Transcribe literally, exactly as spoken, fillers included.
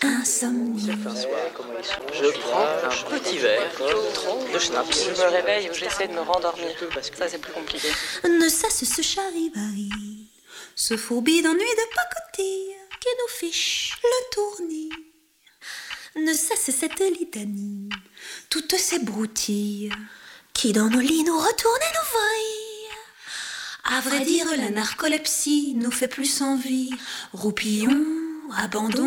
insomnie. Je prends un petit verre de schnapps. Je me réveille ou j'essaie de me rendormir. Ça, c'est plus compliqué. Ne cesse ce charivari, ce fourbi d'ennui de pacotille qui nous fiche le tournis. Ne cesse cette litanie, toutes ces broutilles qui dans nos lits nous retournent et nous vrillent. À vrai dire, la narcolepsie nous fait plus envie. Roupillons, abandon.